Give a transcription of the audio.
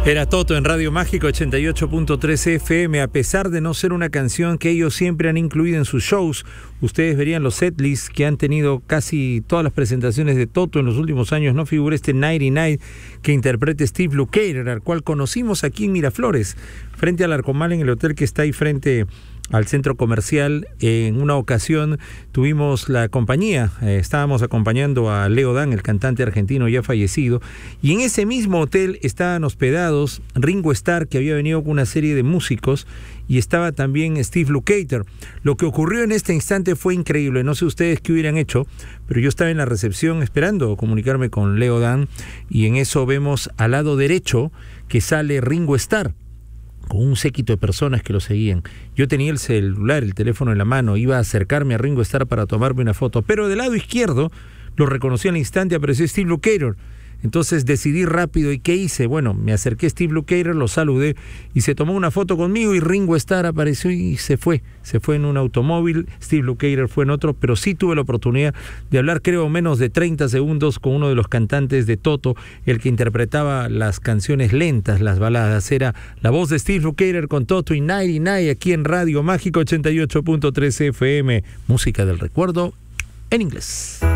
Era Toto en Radio Mágica 88.3 FM. A pesar de no ser una canción que ellos siempre han incluido en sus shows, ustedes verían los setlists que han tenido casi todas las presentaciones de Toto en los últimos años. No figura este Nighty Night que interprete Steve Lukather, al cual conocimos aquí en Miraflores, frente al Arcomal, en el hotel que está ahí frente al centro comercial. En una ocasión tuvimos la compañía, estábamos acompañando a Leo Dan, el cantante argentino ya fallecido, y en ese mismo hotel estaban hospedados Ringo Starr, que había venido con una serie de músicos, y estaba también Steve Lukather. Lo que ocurrió en este instante fue increíble. No sé ustedes qué hubieran hecho, pero yo estaba en la recepción esperando comunicarme con Leo Dan, y en eso vemos al lado derecho que sale Ringo Starr con un séquito de personas que lo seguían. Yo tenía el celular, el teléfono en la mano, iba a acercarme a Ringo Starr para tomarme una foto, pero del lado izquierdo, lo reconocí al instante, apareció Steve Lukather. Entonces decidí rápido, ¿y qué hice? Bueno, me acerqué a Steve Lukather, lo saludé y se tomó una foto conmigo, y Ringo Starr apareció y se fue en un automóvil. Steve Lukather fue en otro, pero sí tuve la oportunidad de hablar, creo, menos de 30 segundos con uno de los cantantes de Toto, el que interpretaba las canciones lentas, las baladas. Era la voz de Steve Lukather con Toto y Nighty Night aquí en Radio Mágico 88.3 FM, música del recuerdo en inglés.